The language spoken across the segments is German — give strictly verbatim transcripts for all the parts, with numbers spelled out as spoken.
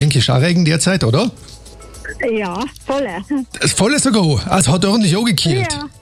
denke ich, auch Regen derzeit, oder? Ja, volle. Das volle sogar. Also hat ordentlich angekehrt. Ja.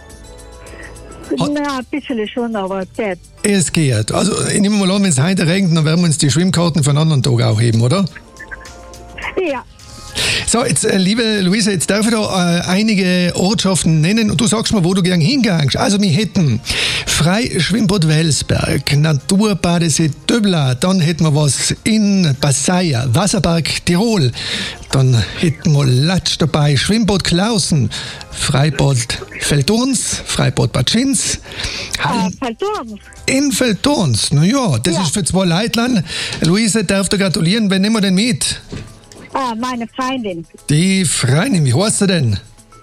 Na, ein bisschen schon, aber geht. Es geht. Also ich nehme mal an, wenn es heute regnet, dann werden wir uns die Schwimmkarten für einen anderen Tag auch heben, oder? Ja. So, jetzt, äh, liebe Luise, jetzt darf ich da äh, einige Ortschaften nennen und du sagst mir, wo du gern hingehst. Also wir hätten Freischwimmbad Welsberg, Naturbadesee Döbla, dann hätten wir was in Passaia, Wasserpark Tirol, dann hätten wir Latsch dabei, Schwimmbad Klausen, Freibad Feldurns, Freibad Bad Schins, Ah, Feldurns. in Feldurns. Na ja, das Ja. ist für zwei Leutlein. Luise, darf dir gratulieren, wen nehmen wir denn mit? Ah, meine Freundin. Die Freundin, wie heißt sie denn?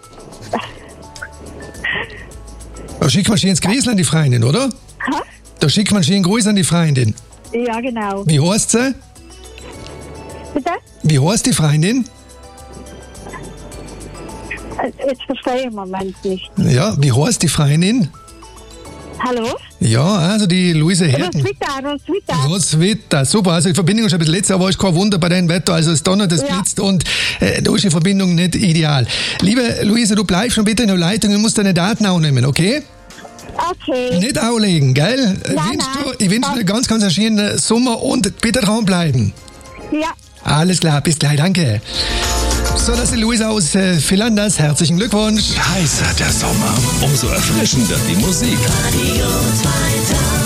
Da schickt man schon ins Grüß an die Freundin, oder? Ha? Da schickt man schon einen Gruß an die Freundin. Ja, genau. Wie heißt sie? Bitte? Wie heißt die Freundin? Äh, Jetzt verstehe ich im Moment nicht. Ja, wie heißt die Freundin? Hallo? Ja, also die Luise Herten. Roswitha, Roswitha. Roswitha, super. Also die Verbindung ist ein bisschen letzter, aber ist kein Wunder bei dem Wetter. Also es donnert, es Ja. blitzt und äh, da ist die Verbindung nicht ideal. Liebe Luise, du bleibst schon bitte in der Leitung, du musst deine Daten aufnehmen, okay? Okay. Nicht auflegen, gell? Ich Nein, wünsch nein. dir- Ich wünsche dir einen ganz, ganz einen schönen Sommer und bitte dranbleiben. Ja. Alles klar, bis gleich, danke. So, das ist Luisa aus äh, Philanders. Herzlichen Glückwunsch. Heißer der Sommer, umso erfrischender die Musik. Radio zweitausend.